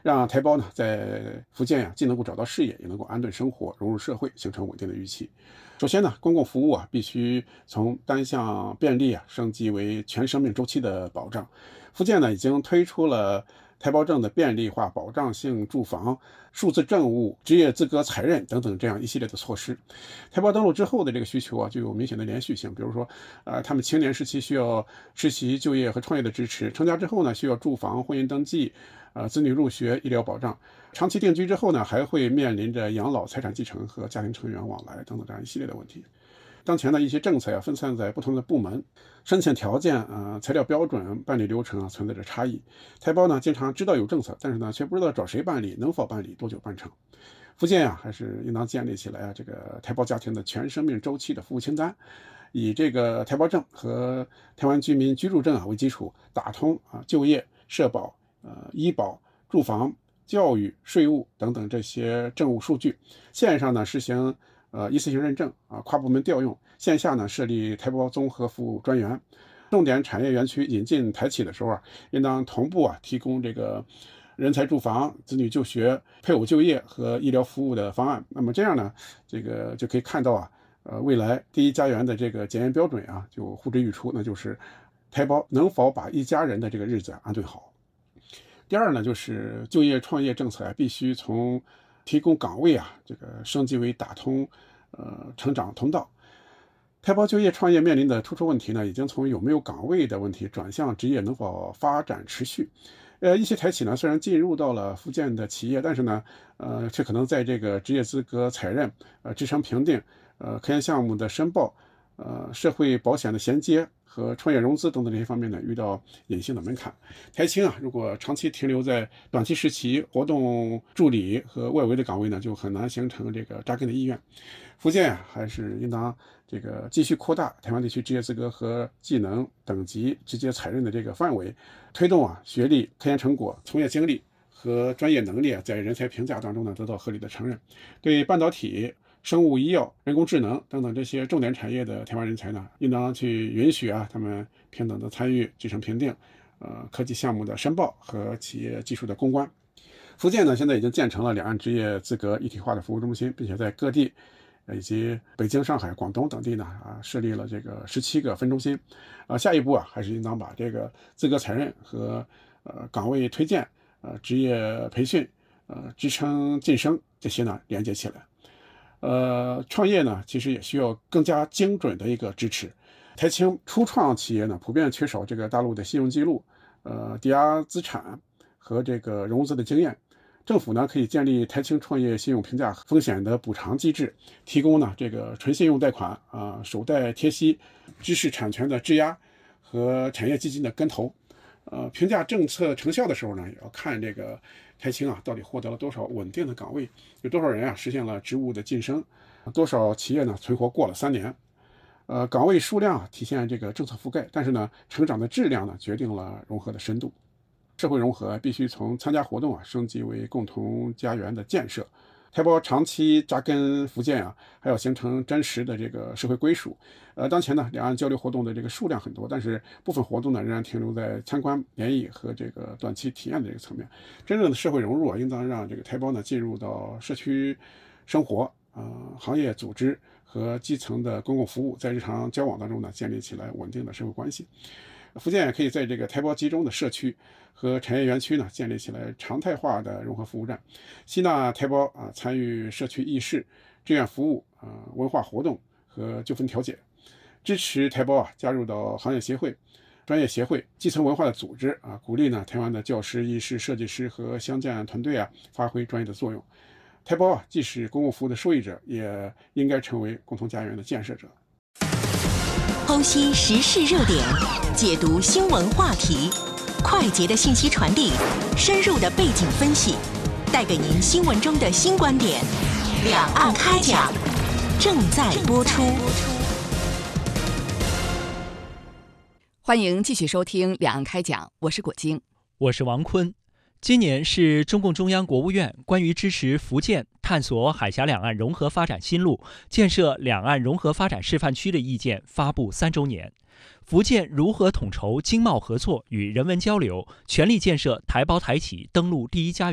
让台胞呢在福建既能够找到事业，也能够安顿生活，融入社会，形成稳定的预期。首先呢，公共服务必须从单项便利升级为全生命周期的保障。福建呢已经推出了台胞证的便利化、保障性住房、数字政务、职业资格采认等等这样一系列的措施。台胞登陆之后的这个需求就有明显的连续性，比如说他们青年时期需要实习、就业和创业的支持，成家之后呢需要住房、婚姻登记、子女入学、医疗保障，长期定居之后呢还会面临着养老、财产继承和家庭成员往来等等这样一系列的问题。当前的一些政策分散在不同的部门，申请条件、材料标准、办理流程存在着差异。台胞呢经常知道有政策，但是呢却不知道找谁办理，能否办理，多久办成。福建还是应当建立起来这个台胞家庭的全生命周期的服务清单，以这个台胞证和台湾居民居住证为基础，打通就业、社保、医保、住房、教育、税务等等这些政务数据，线上呢实行一次性认证跨部门调用，线下呢设立台胞综合服务专员。重点产业园区引进台企的时候应当同步提供这个人才住房、子女就学、配偶就业和医疗服务的方案。那么这样呢，这个就可以看到未来第一家园的这个检验标准就呼之欲出，那就是台胞能否把一家人的这个日子安顿好。第二呢，就是就业创业政策必须从提供岗位这个升级为打通成长通道。台胞就业创业面临的突出问题呢，已经从有没有岗位的问题转向职业能否发展持续。一些台企呢虽然进入到了福建的企业，但是呢却可能在这个职业资格采认、职称评定、科研项目的申报、社会保险的衔接和创业融资等等这些方面呢遇到隐性的门槛。台青如果长期停留在短期实习、活动助理和外围的岗位呢，就很难形成这个扎根的意愿。福建还是应当这个继续扩大台湾地区职业资格和技能等级直接采认的这个范围，推动学历、科研成果、从业经历和专业能力在人才评价当中呢得到合理的承认。对半导体、生物医药、人工智能等等这些重点产业的台湾人才呢，应当去允许他们平等的参与职称评定、科技项目的申报和企业技术的攻关。福建呢现在已经建成了两岸职业资格一体化的服务中心，并且在各地以及北京、上海、广东等地呢设立了这个17个分中心。下一步还是应当把这个资格采认和岗位推荐、职业培训、职称晋升这些呢连接起来。创业呢其实也需要更加精准的一个支持。台青初创企业呢普遍缺少这个大陆的信用记录、抵押资产和这个融资的经验。政府呢可以建立台青创业信用评价风险的补偿机制，提供呢这个纯信用贷款、首贷贴息、知识产权的质押和产业基金的跟投。评价政策成效的时候呢，也要看这个台青到底获得了多少稳定的岗位，有多少人实现了职务的晋升，多少企业呢存活过了3年。岗位数量体现这个政策覆盖，但是呢成长的质量呢决定了融合的深度。社会融合必须从参加活动升级为共同家园的建设。台胞长期扎根福建还要形成真实的这个社会归属。当前呢两岸交流活动的这个数量很多，但是部分活动呢仍然停留在参观联谊和这个短期体验的这个层面。真正的社会融入应当让这个台胞呢进入到社区生活、行业组织和基层的公共服务，在日常交往当中呢建立起来稳定的社会关系。福建也可以在这个台胞集中的社区和产业园区呢建立起来常态化的融合服务站，吸纳台胞参与社区议事、志愿服务、文化活动和纠纷调解，支持台胞加入到行业协会、专业协会、基层文化的组织鼓励呢台湾的教师、医师、设计师和乡建团队发挥专业的作用。台胞既是公共服务的受益者，也应该成为共同家园的建设者。 剖析时事热点，解读新闻话题，快捷的信息传递，深入的背景分析，带给您新闻中的新观点。两岸开讲，正在播出。 欢迎继续收听两岸开讲，我是果晶， 我是王坤。今年是中共中央国务院关于支持福建探索海峡两岸融合发展新路、建设两岸融合发展示范区的意见发布3周年。福建如何统筹经贸合作与人文交流，全力建设台胞台企登陆第一家园